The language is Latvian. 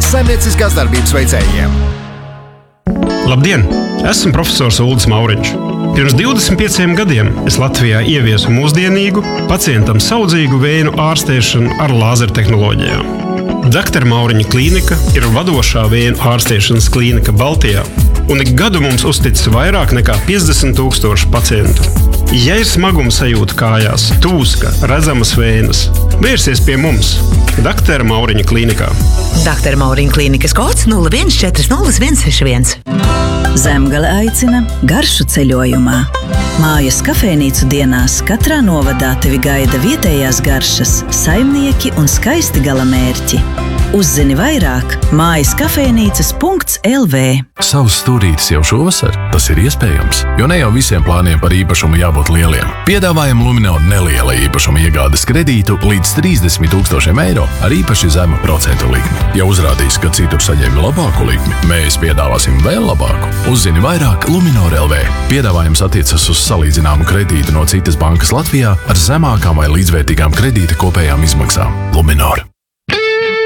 saimnieciskās darbības veicējiem. Labdien! Esmu profesors Uldis Mauriņš. Pirms 25 gadiem es Latvijā ieviesu mūsdienīgu, pacientam saudzīgu vēju ārstēšanu ar lāzertehnoloģijām. Dr. Mauriņa klīnika ir vadošā vēju ārstēšanas klīnika Baltijā, un ik gadu mums uztic vairāk nekā 50,000 pacientu. Ja ir smaguma sajūta kājās, tūska, redzamas vējas, vērsies pie mums, Dr. Mauriņa klīnikā. Dr. Mauriņa klīnikas kods 01400161. Zemgale aicina garšu ceļojumā. Mājas kafejnīcu dienās katrā novadā tevi gaida vietējās garšas, saimnieki un skaisti galamērķi. Uzzini vairāk mājaskafejnīcas.lv. Savs stūrītis jau šovasar? Tas ir iespējams, jo ne jau visiem plāniem par īpašumu jābūt lieliem. Piedāvājam Luminor neliela īpašuma iegādes kredītu līdz 30,000 eiro ar īpaši zemu procentu likmi. Ja uzrādīs, ka citur saņēmi labāku likmi, mēs piedāvāsim vēl labāku. Uzzini vairāk Luminor LV. Piedāvājums attiecas uz salīdzināmu kredītu no citas bankas Latvijā ar zemākām vai līdzvērtīgām kredīta kopējām izmaksām. Luminor.